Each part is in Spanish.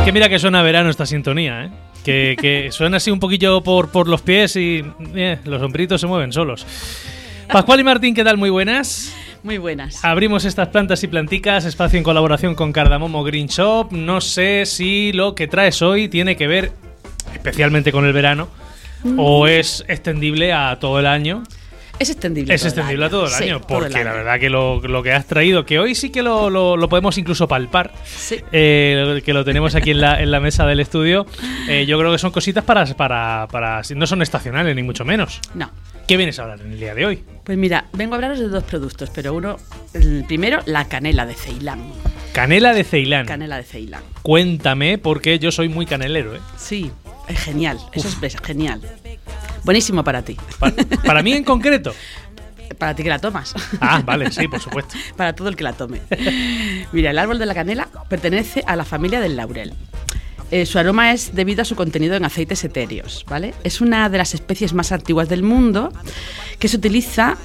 que mira que suena a verano esta sintonía, ¿eh? Que suena así un poquillo por los pies y los hombritos se mueven solos. Pascual y Martín, ¿qué tal? Muy buenas. Muy buenas. Abrimos estas plantas y planticas, espacio en colaboración con Cardamomo Green Shop. No sé si lo que traes hoy tiene que ver especialmente con el verano o es extendible a todo el año. Es extendible. Es extendible a todo el año, porque todo el año. La verdad que lo que has traído, que hoy sí que lo podemos incluso palpar, Sí. Que lo tenemos aquí en la mesa del estudio, yo creo que son cositas para no son estacionales ni mucho menos. No. ¿Qué vienes a hablar en el día de hoy? Pues mira, vengo a hablaros de dos productos, pero el primero, la canela de Ceilán. Canela de Ceilán. Canela de Ceilán. Cuéntame, porque yo soy muy canelero, ¿eh? Sí, es genial. Eso es genial. Buenísimo para ti. Para mí en concreto. Para ti que la tomas. Ah, vale, sí, por supuesto. Para todo el que la tome. Mira, el árbol de la canela pertenece a la familia del laurel. Su aroma es debido a su contenido en aceites etéreos, ¿vale? Es una de las especies más antiguas del mundo que se utiliza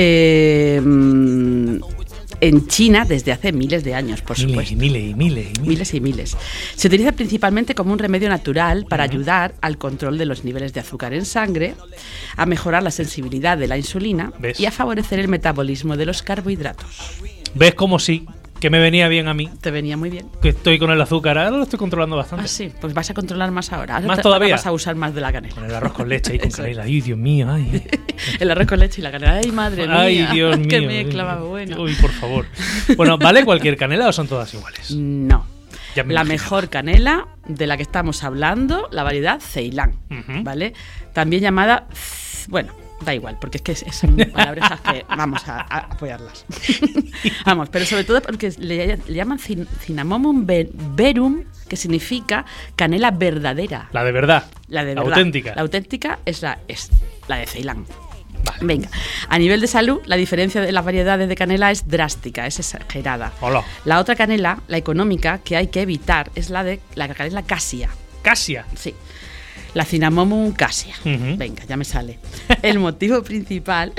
en China desde hace miles de años, por supuesto. Miles y miles. Se utiliza principalmente como un remedio natural para ayudar al control de los niveles de azúcar en sangre, a mejorar la sensibilidad de la insulina. ¿Ves? Y a favorecer el metabolismo de los carbohidratos. ¿Ves cómo sí? Que me venía bien a mí. Te venía muy bien. Que estoy con el azúcar, ahora lo estoy controlando bastante. Ah, sí, pues vas a controlar más ahora. ¿Más todavía? Vas a usar más de la canela. Con el arroz con leche y con Eso. canela. Ay, Dios mío, ay. El arroz con leche y la canela. Ay, madre mía. Ay, Dios mío. Qué mezcla más buena. Uy, por favor. Bueno, ¿vale cualquier canela o son todas iguales? No. Ya me La imaginaba. mejor canela de la que estamos hablando, la variedad Ceilán, Ujú. ¿vale? También llamada, bueno, da igual, porque es que son palabras que vamos a apoyarlas. Vamos, pero sobre todo porque le llaman Cinnamomum verum, que significa canela verdadera. La de verdad. La de La verdad. auténtica. La auténtica es la de Ceilán. Vale. Venga, a nivel de salud, la diferencia de las variedades de canela es drástica, es exagerada. Hola. La otra canela, la económica, que hay que evitar, es la de la canela cassia. Casia. Sí. La Cinnamomum cassia. Ujú. Venga, ya me sale. El motivo principal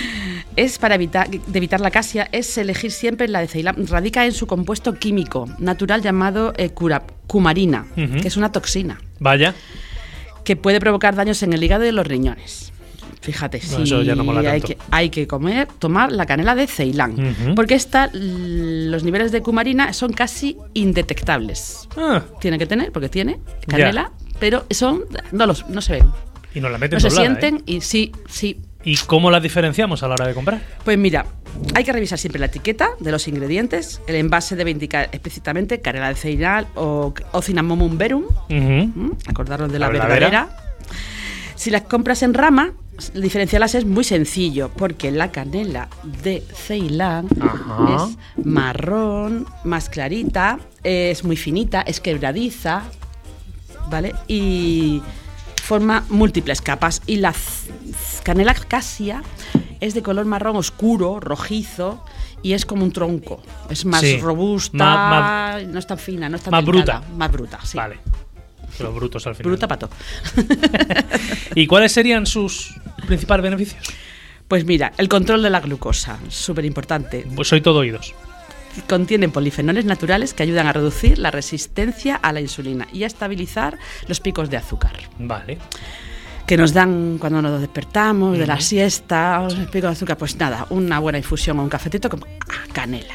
es para evitar la cassia es elegir siempre la de Ceilán. Radica en su compuesto químico natural llamado cumarina, Ujú. que es una toxina Vaya. que puede provocar daños en el hígado y en los riñones. Fíjate, No, eso ya no mola tanto. hay que tomar la canela de Ceilán, Ujú. porque los niveles de cumarina son casi indetectables. Ah, Tiene que tener, porque tiene canela, pero no se ven, y nos la meten no se doblada, sienten ¿eh? y sí. ¿Y cómo las diferenciamos a la hora de comprar? Pues mira, hay que revisar siempre la etiqueta de los ingredientes. El envase debe indicar explícitamente canela de Ceilán o Cinnamomum verum. Ujú. Acordaros de la La verdadera. verdadera. Si las compras en rama, diferenciarlas es muy sencillo, porque la canela de Ceilán Ajá. es marrón, más clarita, es muy finita, es quebradiza, ¿vale? Y forma múltiples capas. Y la canela cassia es de color marrón oscuro, rojizo, y es como un tronco. Es más Sí. robusta, no es tan fina, no es tan más delicada. bruta. Más bruta, sí. Vale. Los brutos al final. Bruta pato. ¿Y cuáles serían sus principales beneficios? Pues mira, el control de la glucosa, súper importante. Pues soy todo oídos. Contienen polifenoles naturales que ayudan a reducir la resistencia a la insulina y a estabilizar los picos de azúcar Vale. que nos dan cuando nos despertamos de la siesta, los picos de azúcar. Pues nada, una buena infusión o un cafetito con canela.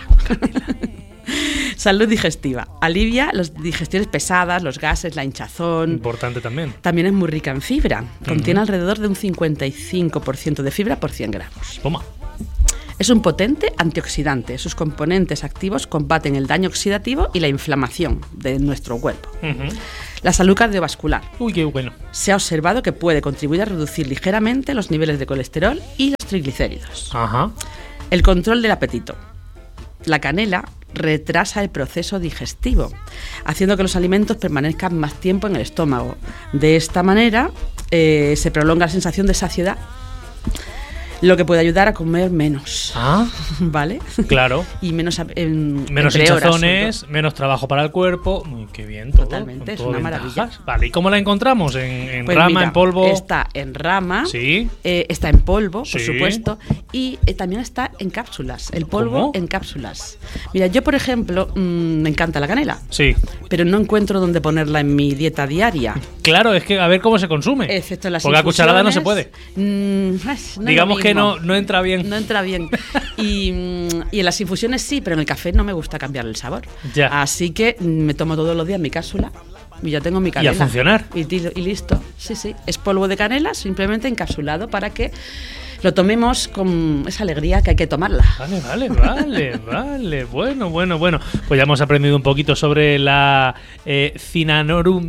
Salud digestiva. Alivia las digestiones pesadas, los gases, la hinchazón. Importante también. También es muy rica en fibra. Contiene alrededor de un 55% de fibra por 100 gramos. Toma. Es un potente antioxidante. Sus componentes activos combaten el daño oxidativo y la inflamación de nuestro cuerpo. Ujú. La salud cardiovascular. Uy, qué bueno. Se ha observado que puede contribuir a reducir ligeramente los niveles de colesterol y los triglicéridos. Ajá. El control del apetito. La canela retrasa el proceso digestivo, haciendo que los alimentos permanezcan más tiempo en el estómago. De esta manera se prolonga la sensación de saciedad. lo que puede ayudar a comer menos. Ah, ¿Vale? claro. Y menos Menos entre horas, hinchazones, sobre todo. menos trabajo para el cuerpo. Uy, qué bien todo. Totalmente, con es todo una ventajas. maravilla. Vale, ¿y cómo la encontramos? ¿En Pues rama, mira, en polvo? Está en rama, Sí. está en polvo, Sí. por supuesto, y también está en cápsulas. El polvo ¿Cómo? en cápsulas. Mira, yo, por ejemplo, me encanta la canela, Sí. pero no encuentro dónde ponerla en mi dieta diaria. Claro, es que a ver cómo se consume. Excepto en las Porque a cucharada no se puede. infusiones, no es Digamos lo que mismo. no entra bien. No entra bien. Y en las infusiones sí, pero en el café no me gusta cambiar el sabor. Ya. Así que me tomo todos los días mi cápsula y ya tengo mi canela. Y a funcionar. Y listo. Sí, sí. Es polvo de canela simplemente encapsulado para que lo tomemos con esa alegría que hay que tomarla. Vale. Bueno. Pues ya hemos aprendido un poquito sobre la Cinamomum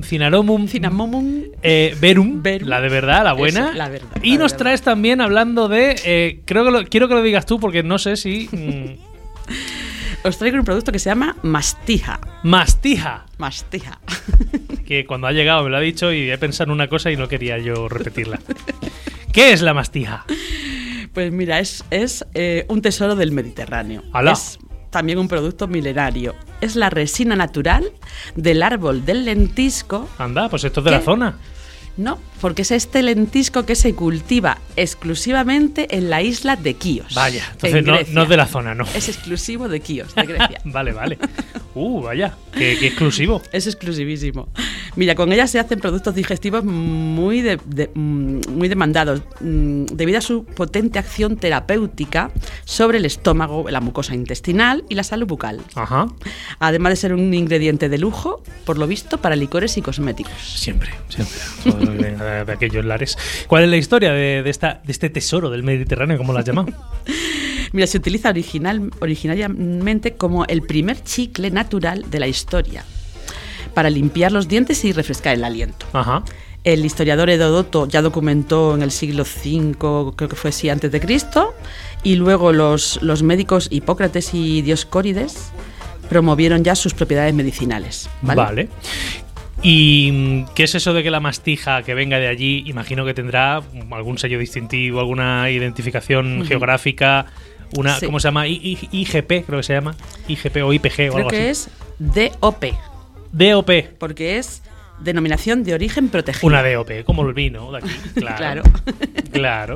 verum, Verum. la de verdad, la buena. Eso, la verdad, y la nos verdad. traes también hablando de, quiero que lo digas tú porque no sé si... Os traigo un producto que se llama Mastija. Mastija. Mastija. Que cuando ha llegado me lo ha dicho y he pensado en una cosa y no quería yo repetirla. ¿Qué es la mastija? Pues mira, es un tesoro del Mediterráneo. ¡Hala! Es también un producto milenario. Es la resina natural del árbol del lentisco. Anda, pues esto es de la ¿Qué? zona. No, porque es este lentisco que se cultiva exclusivamente en la isla de Quíos. Vaya, en entonces Grecia. no es de la zona, no. Es exclusivo de Quíos, de Grecia. Vale. Vaya, qué exclusivo. Es exclusivísimo. Mira, con ella se hacen productos digestivos muy demandados debido a su potente acción terapéutica sobre el estómago, la mucosa intestinal y la salud bucal. Ajá. Además de ser un ingrediente de lujo, por lo visto, para licores y cosméticos. Siempre. Todo lo que venga de aquellos lares. ¿Cuál es la historia de este tesoro del Mediterráneo, como lo has llamado? Mira, se utiliza originariamente como el primer chicle natural de la historia para limpiar los dientes y refrescar el aliento. Ajá. El historiador Heródoto ya documentó en el siglo V, creo que fue así, antes de Cristo, y luego los médicos Hipócrates y Dioscórides promovieron ya sus propiedades medicinales. Vale. ¿Y qué es eso de que la mastija que venga de allí, imagino que tendrá algún sello distintivo, alguna identificación geográfica, una, Sí. ¿cómo se llama? IGP, creo que se llama. IGP o IPG o Creo algo que así. es DOP, DOP. porque es denominación de origen protegida. Una DOP, como el vino de aquí. Claro. Claro. Claro.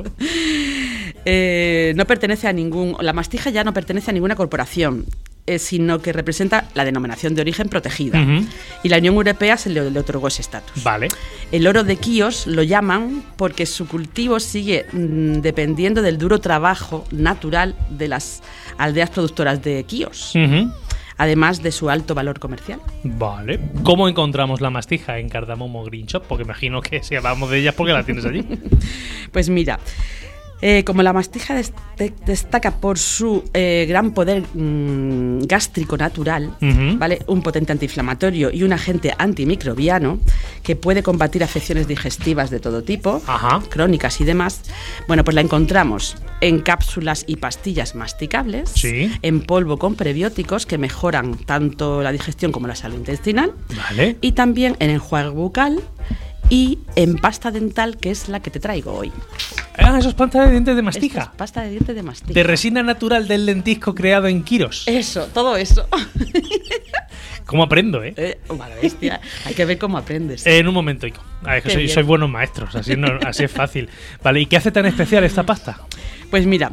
No pertenece a la mastija ya no pertenece a ninguna corporación, sino que representa la denominación de origen protegida. Ujú. Y la Unión Europea se le otorgó ese estatus. Vale. El oro de Quíos lo llaman porque su cultivo sigue dependiendo del duro trabajo natural de las aldeas productoras de Quíos, Ujú. además de su alto valor comercial. Vale. ¿Cómo encontramos la mastija en Cardamomo Green Shop? Porque imagino que si hablamos de ellas porque la tienes allí. Pues mira, como la mastija destaca por su gran poder gástrico natural, Ujú. ¿vale? Un potente antiinflamatorio y un agente antimicrobiano que puede combatir afecciones digestivas de todo tipo, Ajá. crónicas y demás, bueno, pues la encontramos en cápsulas y pastillas masticables, Sí. en polvo con prebióticos que mejoran tanto la digestión como la salud intestinal, Vale. y también en enjuague bucal y en pasta dental, que es la que te traigo hoy. Ah, eso es pasta de dientes de Esta mastija. es pasta de dientes de mastija. De resina natural del lentisco creado en Quíos. Eso, todo eso. ¿Cómo aprendo, eh? Mala bestia. Hay que ver cómo aprendes. En un momento, Ico. Es que Qué bien. soy buenos maestros, así, así es fácil. Vale, ¿y qué hace tan especial esta pasta? Pues mira,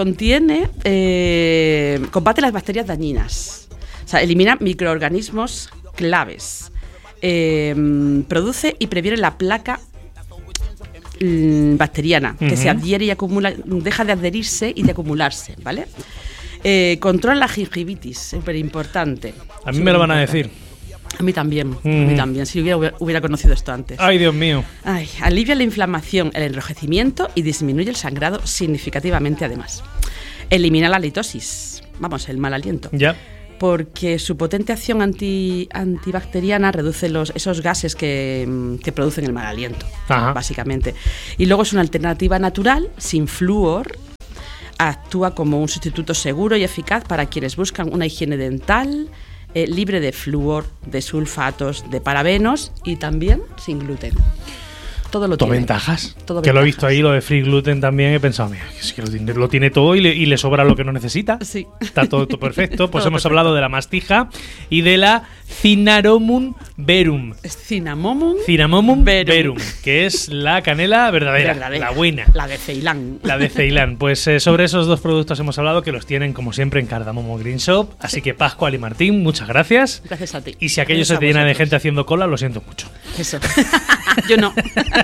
combate las bacterias dañinas. O sea, elimina microorganismos claves. Produce y previene la placa bacteriana, que se adhiere y acumula, deja de adherirse y de acumularse, ¿vale? Controla la gingivitis, súper importante. A mí me lo van a decir. A mí también, si hubiera conocido esto antes. Ay, Dios mío. Ay, alivia la inflamación, el enrojecimiento y disminuye el sangrado significativamente además. Elimina la litosis, vamos, el mal aliento. Ya. Porque su potente acción antibacteriana reduce esos gases que producen el mal aliento, Ajá. básicamente. Y luego es una alternativa natural, sin flúor. Actúa como un sustituto seguro y eficaz para quienes buscan una higiene dental libre de flúor, de sulfatos, de parabenos y también sin gluten. Todo lo Todo tiene. ventajas. Todo que lo he ventajas. visto ahí, lo de Free Gluten también. He pensado, mira, es que lo tiene todo y le sobra lo que no necesita. Sí. Está todo perfecto. Pues Todo hemos perfecto. hablado de la mastija y de la Cinnamomum verum. Es Cinnamomum Cinnamomum verum. verum, que es la canela verdadera, la buena. La de Ceilán. La de Ceilán. Pues sobre esos dos productos hemos hablado, que los tienen como siempre en Cardamomo Green Shop. Así que Pascual y Martín, muchas gracias. Gracias a ti. Y si aquello Gracias se a te llena de vosotros. gente haciendo cola, lo siento mucho. Eso. Yo no.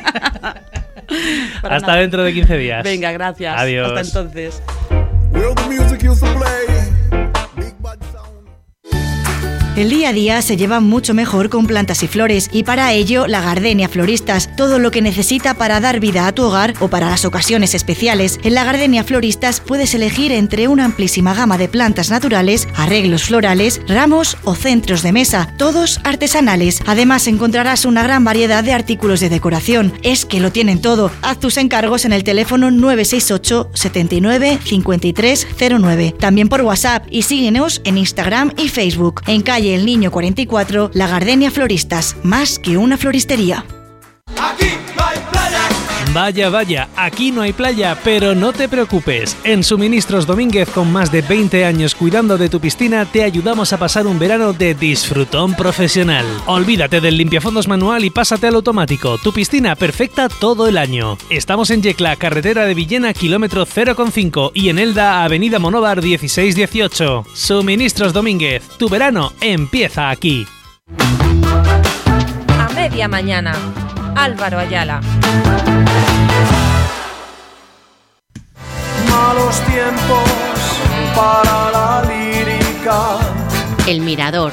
Para Hasta nada. dentro de 15 días. Venga, gracias. Adiós. Hasta entonces. Well, the music used to play. Big bad sound. El día a día se lleva mucho mejor con plantas y flores y para ello la Gardenia Floristas, todo lo que necesita para dar vida a tu hogar o para las ocasiones especiales. En la Gardenia Floristas puedes elegir entre una amplísima gama de plantas naturales, arreglos florales, ramos o centros de mesa, todos artesanales. Además encontrarás una gran variedad de artículos de decoración. Es que lo tienen todo. Haz tus encargos en el teléfono 968 79 53 09. También por WhatsApp y síguenos en Instagram y Facebook. En calle El Niño 44, La Gardenia Floristas, más que una floristería. Aquí no hay playa. Vaya, vaya, aquí no hay playa, pero no te preocupes. En Suministros Domínguez, con más de 20 años cuidando de tu piscina, te ayudamos a pasar un verano de disfrutón profesional. Olvídate del limpiafondos manual y pásate al automático. Tu piscina perfecta todo el año. Estamos en Yecla, carretera de Villena, kilómetro 0,5 y en Elda, avenida Monóvar 1618. Suministros Domínguez, tu verano empieza aquí. A media mañana. Álvaro Ayala. Malos tiempos para la lírica. El Mirador,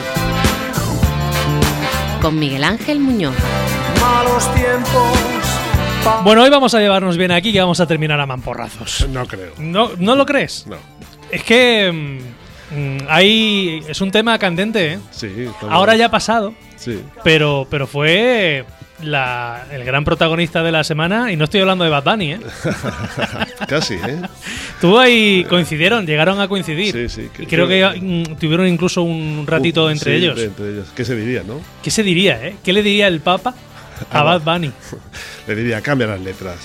con Miguel Ángel Muñoz. Malos tiempos. Bueno, hoy vamos a llevarnos bien aquí, que vamos a terminar a mamporrazos. No creo. ¿No lo crees? No. Es que ahí es un tema candente, ¿eh? Sí. estamos- Ahora ya ha pasado, Sí. pero fue el gran protagonista de la semana, y no estoy hablando de Bad Bunny, ¿eh? Casi, ¿eh? Tú ahí llegaron a coincidir. Sí, sí. Y creo que tuvieron incluso un ratito entre Sí, ellos. entre ellos. ¿Qué se diría, no? ¿Qué se diría, eh? ¿Qué le diría el Papa a Bad Bunny? Le diría, cambia las letras.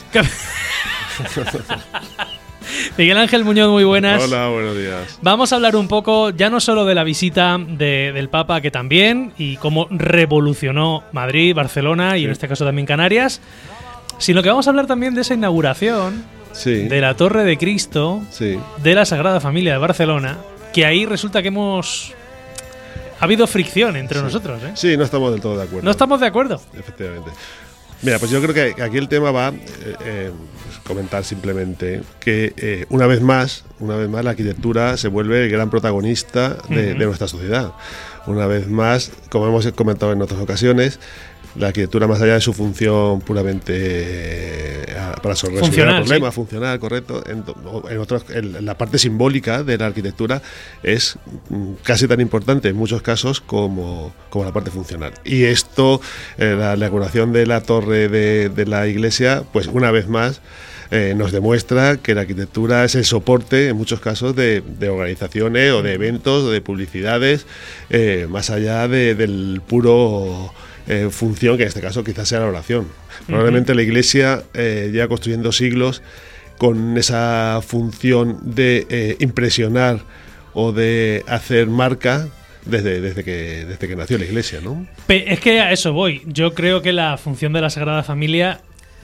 Miguel Ángel Muñoz, muy buenas. Hola, buenos días. Vamos a hablar un poco, ya no solo de la visita del Papa, que también, y cómo revolucionó Madrid, Barcelona y en este caso también Canarias, sino que vamos a hablar también de esa inauguración Sí. de la Torre de Cristo Sí. de la Sagrada Familia de Barcelona, que ahí resulta que ha habido fricción entre nosotros, ¿eh? Sí, no estamos del todo de acuerdo. No estamos de acuerdo. Efectivamente. Mira, pues yo creo que aquí el tema va comentar simplemente que una vez más la arquitectura se vuelve el gran protagonista de nuestra sociedad. Una vez más, como hemos comentado en otras ocasiones, la arquitectura, más allá de su función puramente para resolver Funcional, problemas, sí. funcional, correcto, en la parte simbólica de la arquitectura es casi tan importante en muchos casos como la parte funcional. Y esto, la inauguración de la torre de la iglesia, pues una vez más nos demuestra que la arquitectura es el soporte, en muchos casos, de organizaciones o de eventos o de publicidades, más allá del puro función, que en este caso quizás sea la oración. Probablemente la iglesia lleva construyendo siglos con esa función de impresionar o de hacer marca desde que nació la iglesia, ¿no? Es que a eso voy. Yo creo que la función de la Sagrada Familia,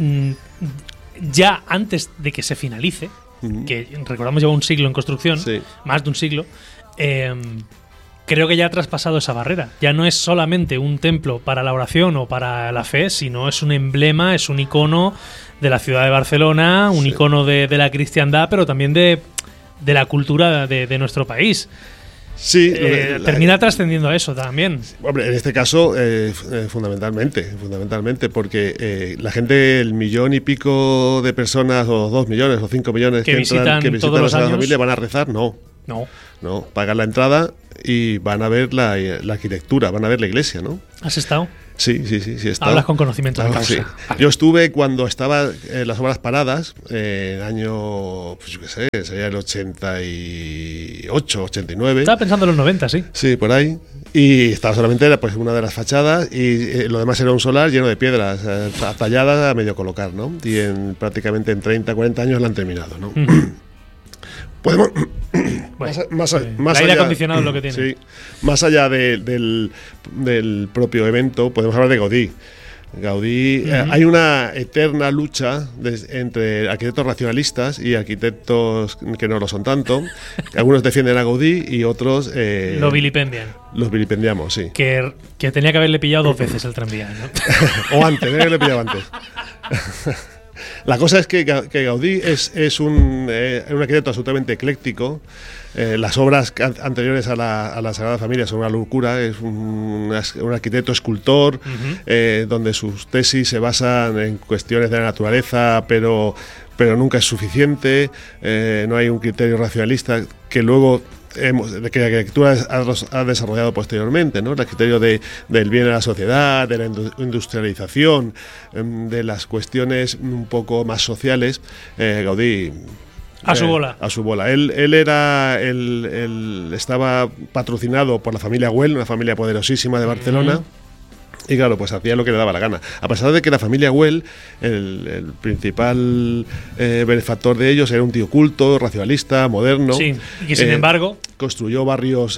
ya antes de que se finalice, que recordamos lleva un siglo en construcción, Sí. más de un siglo, creo que ya ha traspasado esa barrera. Ya no es solamente un templo para la oración o para la fe, sino es un emblema, es un icono de la ciudad de Barcelona, un icono de la cristiandad, pero también de la cultura de nuestro país. Sí, Termina trascendiendo a eso también. Hombre, en este caso, fundamentalmente, porque la gente, el 1 millón y pico de personas, o 2 millones, o 5 millones Que visitan que todos visitan los la Sagrada años. Familia, ¿van a rezar? No, pagan la entrada y van a ver la arquitectura, van a ver la iglesia, ¿no? ¿Has estado? Sí, he estado. Hablas con conocimiento de Claro, causa. sí. Vale. Yo estuve cuando estaba las obras paradas, el año, pues yo qué sé, sería el 88, 89. Estaba pensando en los 90, sí. Sí, por ahí. Y estaba solamente pues, una de las fachadas y lo demás era un solar lleno de piedras talladas a medio colocar, ¿no? Y prácticamente en 30, 40 años la han terminado, ¿no? Podemos... Bueno, el aire acondicionado es lo que tiene. Sí, más allá del propio evento, podemos hablar de Gaudí. Hay una eterna lucha entre arquitectos racionalistas y arquitectos que no lo son tanto. Algunos defienden a Gaudí y otros lo vilipendian. Los vilipendiamos, sí. Que tenía que haberle pillado 2 veces el tranvía, ¿no? O antes, tenía que haberle pillado antes. La cosa es que Gaudí es un arquitecto absolutamente ecléctico. Las obras anteriores a la Sagrada Familia son una locura. Es un arquitecto escultor, donde sus tesis se basan en cuestiones de la naturaleza, pero nunca es suficiente. No hay un criterio racionalista que luego que la arquitectura ha desarrollado posteriormente, ¿no? El criterio del bien de la sociedad, de la industrialización, de las cuestiones un poco más sociales. Gaudí a su bola. A su bola. Él estaba patrocinado por la familia Güell, una familia poderosísima de Barcelona. Y claro, pues hacía lo que le daba la gana. A pesar de que la familia Güell, el principal benefactor de ellos, era un tío culto, racionalista, moderno. Sí, y que sin embargo... Construyó barrios,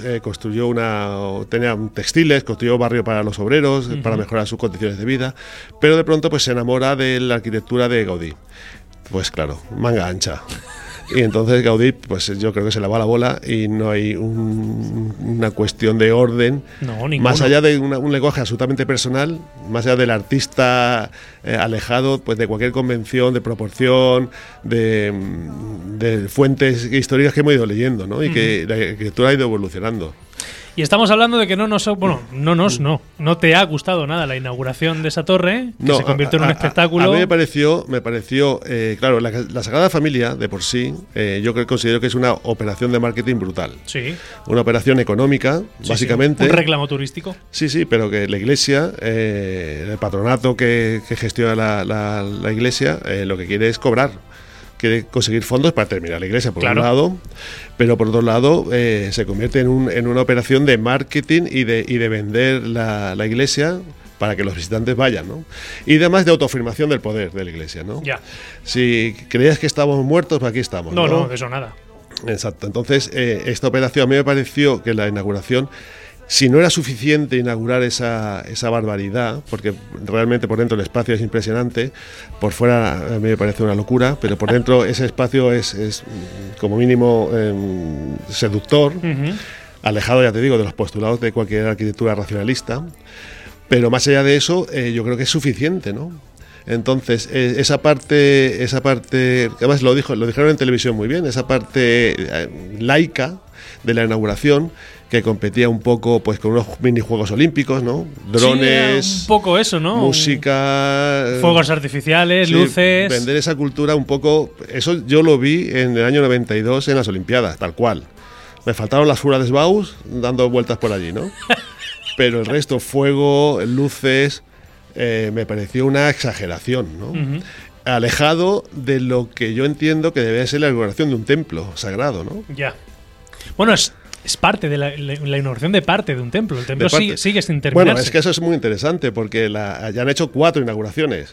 tenía textiles, construyó barrio para los obreros, para mejorar sus condiciones de vida. Pero de pronto pues se enamora de la arquitectura de Gaudí. Pues claro, manga ancha. Y entonces Gaudí, pues yo creo que se le va la bola y no hay una cuestión de orden, más allá de un lenguaje absolutamente personal, más allá del artista alejado pues de cualquier convención, de proporción, de fuentes históricas que hemos ido leyendo, ¿no? Y que la arquitectura ha ido evolucionando. Y estamos hablando de que no te ha gustado nada la inauguración de esa torre, que se convirtió en un espectáculo. A mí me pareció claro, la Sagrada Familia, de por sí, considero que es una operación de marketing brutal. Sí. Una operación económica, básicamente. Un reclamo turístico. Sí, pero que la Iglesia, el patronato que gestiona la Iglesia, lo que quiere es cobrar. Quiere conseguir fondos para terminar la iglesia, por un lado, pero por otro lado se convierte en una operación de marketing y de vender la iglesia para que los visitantes vayan, ¿no? Y además de autoafirmación del poder de la iglesia, ¿no? Ya. Si creías que estábamos muertos, pues aquí estamos. No, de eso nada. Exacto. Entonces, esta operación, a mí me pareció que la inauguración, si no era suficiente inaugurar esa barbaridad, porque realmente por dentro el espacio es impresionante, por fuera a mí me parece una locura, pero por dentro ese espacio es como mínimo seductor, alejado, ya te digo, de los postulados de cualquier arquitectura racionalista, pero más allá de eso yo creo que es suficiente, ¿no? Entonces, esa parte, además lo dijeron en televisión muy bien, esa parte laica de la inauguración, que competía un poco pues con unos minijuegos olímpicos, ¿no? Drones, sí, un poco eso, ¿no? Música, fuegos artificiales, luces. Vender esa cultura un poco. Eso yo lo vi en el año 92 en las Olimpiadas, tal cual. Me faltaron las Furas de Baus dando vueltas por allí, ¿no? Pero el resto, fuego, luces, me pareció una exageración, ¿no? Alejado de lo que yo entiendo que debe ser la inauguración de un templo sagrado, ¿no? Ya. Bueno, es parte de la inauguración de parte de un templo. El templo sigue sin terminarse. Bueno, es que eso es muy interesante porque ya han hecho 4 inauguraciones.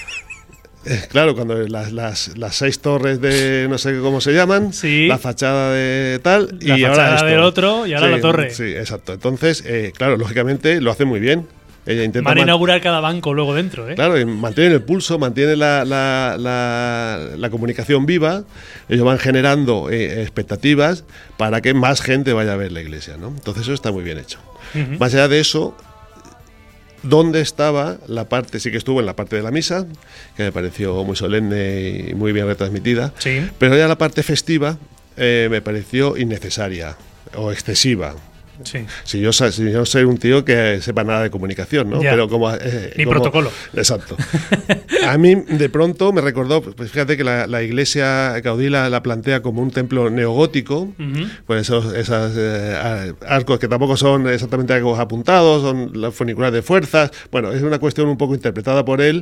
Claro, cuando las 6 torres de no sé cómo se llaman, la fachada de tal la y fachada ahora esto. del otro y ahora la torre. Sí, exacto. Entonces, claro, lógicamente lo hacen muy bien. Ella intenta van a inaugurar cada banco luego dentro, ¿eh? Claro, y mantienen el pulso, mantienen la comunicación viva. Ellos van generando expectativas para que más gente vaya a ver la iglesia, ¿no? Entonces eso está muy bien hecho. Más allá de eso, ¿dónde estaba la parte? Sí que estuvo en la parte de la misa, que me pareció muy solemne y muy bien retransmitida. Sí. Pero ya la parte festiva me pareció innecesaria o excesiva. Sí. Si yo soy un tío que sepa nada de comunicación, ¿no? Ya. Pero ni protocolo. Exacto. A mí de pronto me recordó, pues fíjate que la iglesia Gaudí la plantea como un templo neogótico, pues esos arcos que tampoco son exactamente arcos apuntados, son los funiculares de fuerzas. Bueno, es una cuestión un poco interpretada por él.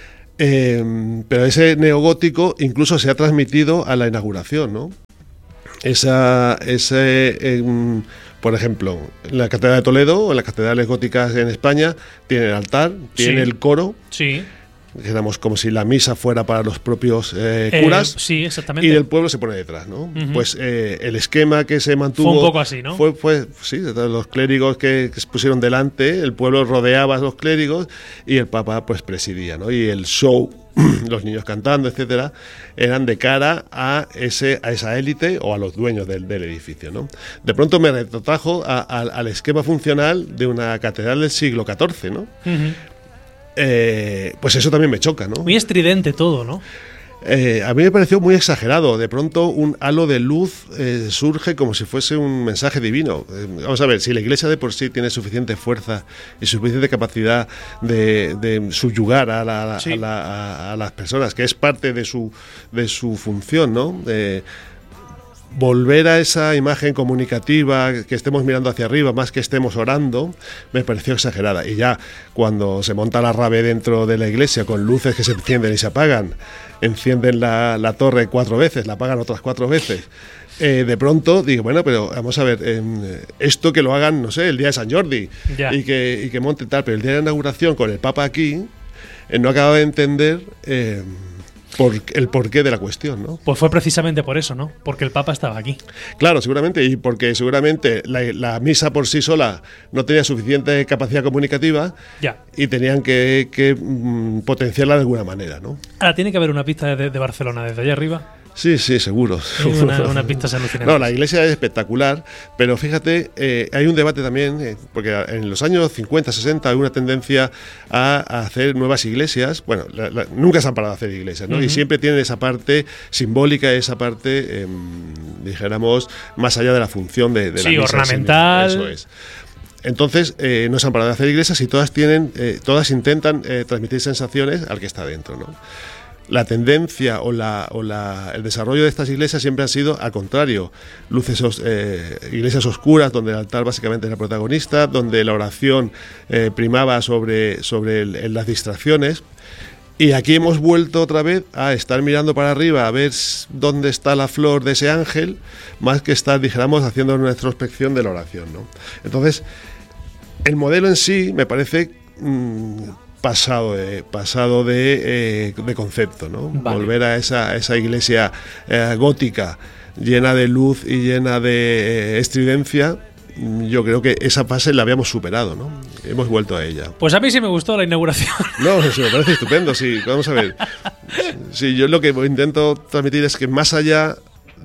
Pero ese neogótico incluso se ha transmitido a la inauguración, ¿no? Por ejemplo, en la Catedral de Toledo o en las catedrales góticas en España tiene el altar, tiene el coro. Sí. Digamos, como si la misa fuera para los propios curas. Sí, exactamente. Y el pueblo se pone detrás, ¿no? Pues el esquema que se mantuvo. Fue un poco así, ¿no? Fue sí, los clérigos que se pusieron delante, el pueblo rodeaba a los clérigos y el Papa pues presidía, ¿no? Y el show, los niños cantando, etcétera, eran de cara a esa élite o a los dueños del edificio, ¿no? De pronto me retrotrajo al esquema funcional de una catedral del siglo XIV, ¿no? Pues eso también me choca, ¿no? Muy estridente todo, ¿no? A mí me pareció muy exagerado. De pronto un halo de luz surge como si fuese un mensaje divino. Vamos a ver, si la Iglesia de por sí tiene suficiente fuerza y suficiente capacidad de subyugar a las personas, que es parte de su función, ¿no? Volver a esa imagen comunicativa, que estemos mirando hacia arriba más que estemos orando, me pareció exagerada. Y ya cuando se monta la rave dentro de la iglesia con luces que se encienden y se apagan, encienden la torre 4 veces, la apagan otras 4 veces, de pronto digo, bueno, pero vamos a ver, esto que lo hagan, no sé, el día de San Jordi y que monten tal, pero el día de la inauguración con el Papa aquí, no acabo de entender el porqué de la cuestión, ¿no? Pues fue precisamente por eso, ¿no? Porque el Papa estaba aquí. Claro, seguramente, y porque seguramente la misa por sí sola no tenía suficiente capacidad comunicativa y tenían que potenciarla de alguna manera, ¿no? Ahora tiene que haber una pista de Barcelona desde allá arriba. Sí, seguro. Una pista alucinante. No, la iglesia es espectacular, pero fíjate, hay un debate también, porque en los años 50, 60 hay una tendencia a hacer nuevas iglesias. Bueno, nunca se han parado a hacer iglesias, ¿no? Y siempre tienen esa parte simbólica, esa parte, dijéramos, más allá de la función de la misa. Sí, ornamental. Eso es. Entonces, no se han parado de hacer iglesias y todas intentan transmitir sensaciones al que está dentro, ¿no? La tendencia o el desarrollo de estas iglesias siempre ha sido al contrario, iglesias oscuras donde el altar básicamente era protagonista, donde la oración primaba sobre las distracciones. Y aquí hemos vuelto otra vez a estar mirando para arriba a ver dónde está la flor de ese ángel, más que estar, dijéramos, haciendo una introspección de la oración, ¿no? Entonces, el modelo en sí me parece pasado de concepto, ¿no? Vale. Volver a esa iglesia gótica llena de luz y llena de estridencia. Yo creo que esa fase la habíamos superado, ¿no? Hemos vuelto a ella. Pues a mí sí me gustó la inauguración. No, sí, me parece estupendo, sí. Vamos a ver. Sí, yo lo que intento transmitir es que más allá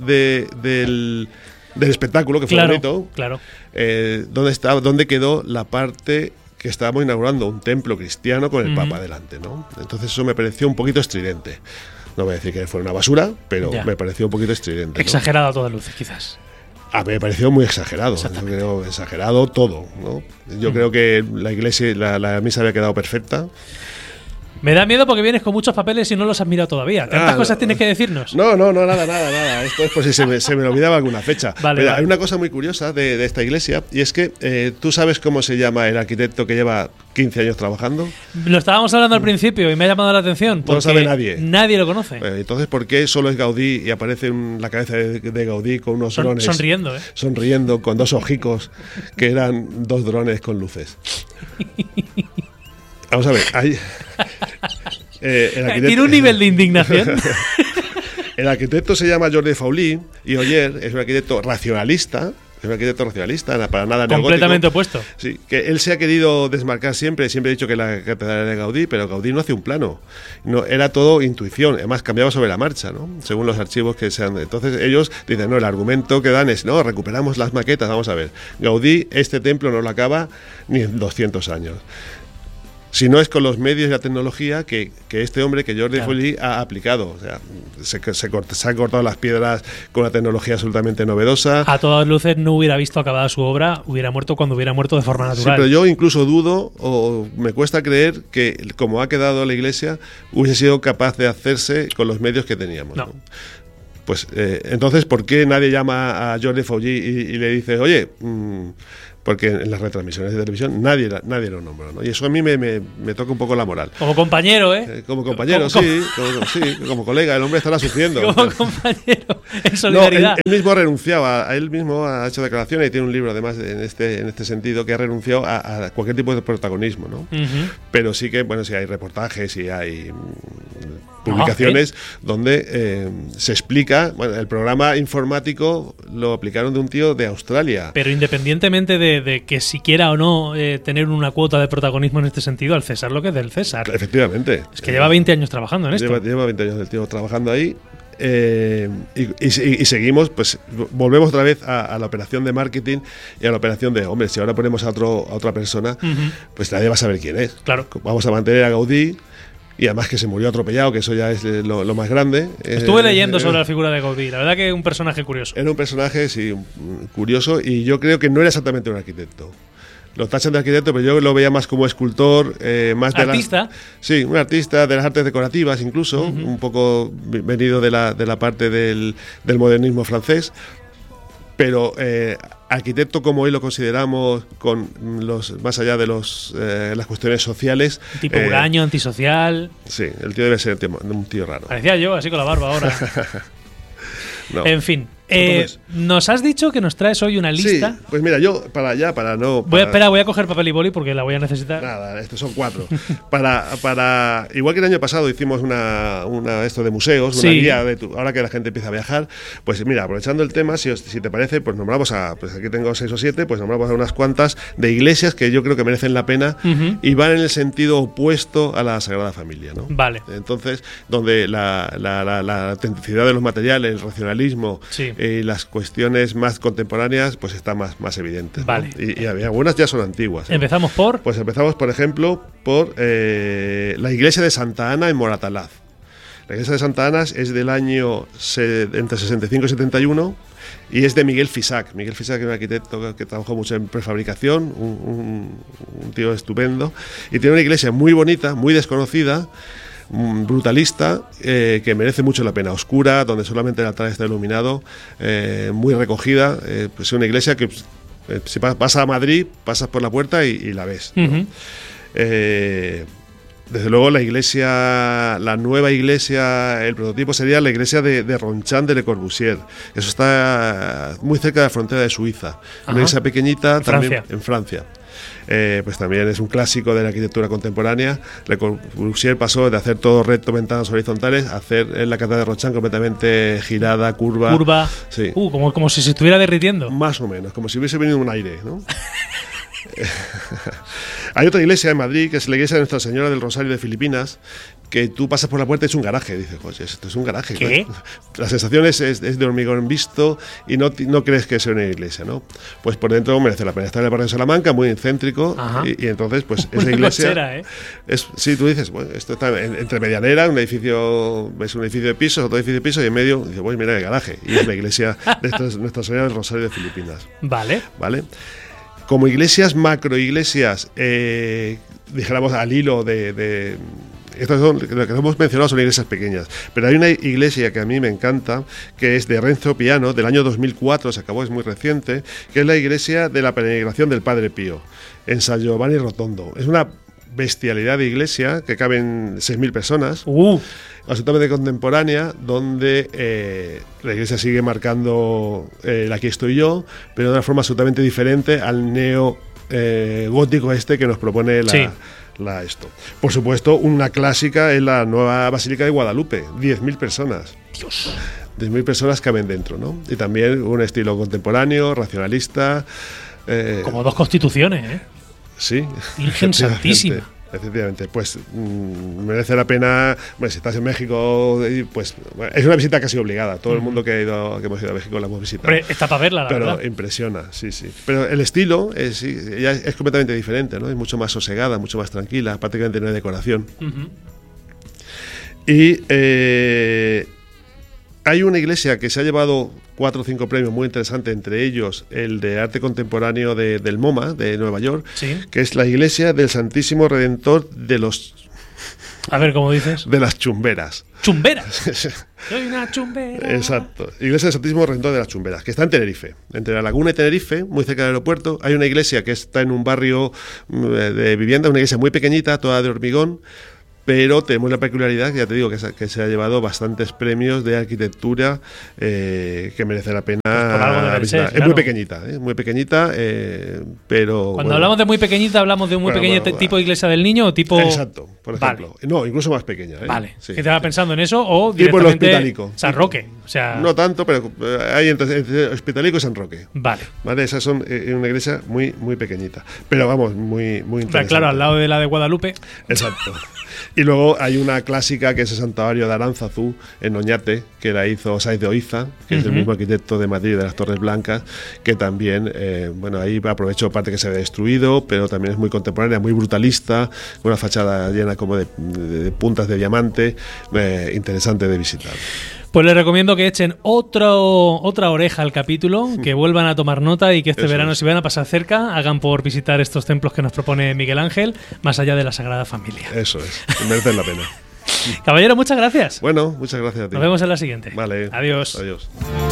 del espectáculo, que fue bonito, claro. ¿Dónde quedó la parte que estábamos inaugurando? Un templo cristiano con el Papa delante, ¿no? Entonces eso me pareció un poquito estridente. No voy a decir que fuera una basura, pero me pareció un poquito estridente, ¿no? Exagerado a todas luces, quizás. A mí me pareció muy exagerado. Yo creo exagerado todo, ¿no? Yo creo que la iglesia, la misa había quedado perfecta. Me da miedo porque vienes con muchos papeles y no los has mirado todavía. ¿Tantas cosas tienes que decirnos? No, nada. Esto es por si se me olvidaba alguna fecha. Vale. Hay una cosa muy curiosa de esta iglesia, y es que tú sabes cómo se llama el arquitecto que lleva 15 años trabajando. Lo estábamos hablando al principio y me ha llamado la atención. No lo sabe nadie. Nadie lo conoce. Entonces, ¿por qué solo es Gaudí y aparece la cabeza de Gaudí con unos drones? Sonriendo, Sonriendo, con 2 ojicos, que eran 2 drones con luces. Vamos a ver, tiene un nivel de indignación. El arquitecto se llama Jordi Faulí y Oller es un arquitecto racionalista. Para nada neogótico. Completamente opuesto. Sí, que él se ha querido desmarcar siempre ha dicho que la catedral era de Gaudí, pero Gaudí no hace un plano. No, era todo intuición, además cambiaba sobre la marcha, ¿no? Según los archivos que sean. Entonces ellos dicen, no, el argumento que dan es, no, recuperamos las maquetas. Vamos a ver, Gaudí este templo no lo acaba ni en 200 años. Si no es con los medios y la tecnología que este hombre, que Jordi Faulí, ha aplicado. O sea, se han cortado las piedras con una tecnología absolutamente novedosa. A todas luces no hubiera visto acabada su obra, hubiera muerto cuando hubiera muerto de forma natural. Sí, pero yo incluso dudo, o me cuesta creer que, como ha quedado la iglesia, hubiese sido capaz de hacerse con los medios que teníamos. No. Pues entonces, ¿por qué nadie llama a Jordi Faulí y le dice, oye, porque en las retransmisiones de televisión nadie lo nombra, ¿no? Y eso a mí me toca un poco la moral. Como compañero, ¿eh? Como compañero, como colega, el hombre estará sufriendo. Como compañero, en solidaridad. No, él mismo ha renunciado, él mismo ha hecho declaraciones y tiene un libro además en este sentido que ha renunciado a cualquier tipo de protagonismo, ¿no? Pero sí que, bueno, sí hay reportajes y hay publicaciones donde se explica, bueno, el programa informático lo aplicaron de un tío de Australia. Pero independientemente de que si quiera o no tener una cuota de protagonismo en este sentido, al César lo que es del César. Efectivamente. Es que lleva 20 años trabajando en esto. Lleva 20 años del tío trabajando ahí. Y seguimos, pues volvemos otra vez a la operación de marketing y a la operación de, hombre, si ahora ponemos a otra persona, pues nadie va a saber quién es. Claro. Vamos a mantener a Gaudí. Y además que se murió atropellado, que eso ya es lo más grande. Estuve leyendo sobre la figura de Gaudí. La verdad que es un personaje curioso. Era un personaje, sí, curioso. Y yo creo que no era exactamente un arquitecto. Lo tachan de arquitecto, pero yo lo veía más como escultor. Más de ¿Artista? Sí, un artista de las artes decorativas incluso. Un poco venido de la parte del modernismo francés. Pero arquitecto como hoy lo consideramos, con más allá de las cuestiones sociales. Tipo huraño, antisocial. Sí, el tío debe ser un tío raro. Parecía yo, así con la barba ahora. No. En fin. Nos has dicho que nos traes hoy una lista. Sí, pues mira, yo para no... Voy a coger papel y boli porque la voy a necesitar. Nada, estos son 4. Igual que el año pasado hicimos esto de museos, una guía ahora que la gente empieza a viajar, pues mira, aprovechando el tema, si te parece, pues nombramos pues aquí tengo 6 o 7, pues nombramos a unas cuantas de iglesias que yo creo que merecen la pena y van en el sentido opuesto a la Sagrada Familia, ¿no? Vale. Entonces, donde la autenticidad de los materiales, el racionalismo, y las cuestiones más contemporáneas pues están más evidentes, ¿no? Vale. Y algunas ya son antiguas, ¿eh? ¿Empezamos por? Pues empezamos, por ejemplo, por la iglesia de Santa Ana en Moratalaz. La iglesia de Santa Ana es del año entre 65 y 71 y es de Miguel Fisac. Miguel Fisac es un arquitecto que trabajó mucho en prefabricación, un tío estupendo, y tiene una iglesia muy bonita, muy desconocida, brutalista, que merece mucho la pena, oscura, donde solamente el altar está iluminado, muy recogida, pues es una iglesia que si vas a Madrid, pasas por la puerta y la ves, ¿no? Desde luego la nueva iglesia, el prototipo sería la iglesia de Ronchamp de Le Corbusier. Eso está muy cerca de la frontera de Suiza. Una iglesia pequeñita también en Francia. Pues también es un clásico de la arquitectura contemporánea. Le Corbusier pasó de hacer todo recto, ventanas horizontales, a hacer en la catedral de Ronchamp completamente girada, curva. Sí. Como si se estuviera derritiendo. Más o menos, como si hubiese venido un aire, ¿no? Hay otra iglesia en Madrid, que es la iglesia de Nuestra Señora del Rosario de Filipinas, que tú pasas por la puerta y es un garaje. Dices, oye, esto es un garaje. ¿Qué? La sensación es de hormigón visto y no crees que sea una iglesia, ¿no? Pues por dentro merece la pena. Está en el barrio de Salamanca, muy céntrico, y entonces, pues esa iglesia... Cochera, ¿eh? Sí, tú dices, bueno, esto está entre medianera, un edificio de pisos, otro edificio de pisos, y en medio, dices, pues mira el garaje. Y es la iglesia de Nuestra Señora del Rosario de Filipinas. Vale. Como iglesias, macroiglesias, dijéramos al hilo estas son, lo que hemos mencionado son iglesias pequeñas, pero hay una iglesia que a mí me encanta, que es de Renzo Piano, del año 2004, se acabó, es muy reciente, que es la iglesia de la Peregrinación del Padre Pío, en San Giovanni Rotondo. Es una bestialidad de iglesia que caben 6.000 personas, absolutamente contemporánea, donde la iglesia sigue marcando el aquí estoy yo, pero de una forma absolutamente diferente al neo gótico que nos propone esto. Por supuesto, una clásica es la nueva Basílica de Guadalupe, 10.000 personas. Dios. 10.000 personas caben dentro, ¿no? Y también un estilo contemporáneo, racionalista. Como 2 constituciones, ¿eh? Sí. Virgen Santísima. Efectivamente, pues merece la pena. Bueno, si estás en México, pues bueno, es una visita casi obligada. Todo el mundo que hemos ido a México la hemos visitado. Pero está para verla, la verdad. Pero impresiona, sí. Pero el estilo es completamente diferente, ¿no? Es mucho más sosegada, mucho más tranquila, prácticamente no hay decoración. Y hay una iglesia que se ha llevado 4 o 5 premios muy interesantes, entre ellos el de arte contemporáneo del MoMA, de Nueva York, que es la iglesia del Santísimo Redentor de los... A ver, ¿cómo dices? De las Chumberas. chumbera. Soy una chumbera. Exacto. Iglesia del Santísimo Redentor de las Chumberas, que está en Tenerife. Entre La Laguna y Tenerife, muy cerca del aeropuerto, hay una iglesia que está en un barrio de vivienda, una iglesia muy pequeñita, toda de hormigón, pero tenemos la peculiaridad, que ya te digo, que se ha llevado bastantes premios de arquitectura que merece la pena por algo debe visitar. ser, claro. Es muy pequeñita, pero... Cuando hablamos de muy pequeñita, ¿hablamos de un muy pequeño tipo iglesia del niño o tipo...? Exacto, por ejemplo. Vale. No, incluso más pequeña. Vale. Sí. ¿Qué estaba pensando en eso? O Tipo el directamente Hospitalico. San Roque. O sea... No tanto, pero hay entre Hospitalico y San Roque. Vale. Esas son una iglesia muy, muy pequeñita. Pero vamos, muy interesante. Claro, al lado de la de Guadalupe. Exacto. Y luego hay una clásica que es el Santuario de Aránzazu en Oñate, que la hizo Saiz de Oiza, que es el mismo arquitecto de Madrid, de las Torres Blancas, que también, ahí aprovechó parte que se había destruido, pero también es muy contemporánea, muy brutalista, con una fachada llena como de puntas de diamante, interesante de visitar. Pues les recomiendo que echen otra oreja al capítulo, que vuelvan a tomar nota y que este verano, si van a pasar cerca, hagan por visitar estos templos que nos propone Miguel Ángel, más allá de la Sagrada Familia. Eso es, merecen la pena. Caballero, muchas gracias. Bueno, muchas gracias a ti. Nos vemos en la siguiente. Vale. Adiós. Adiós.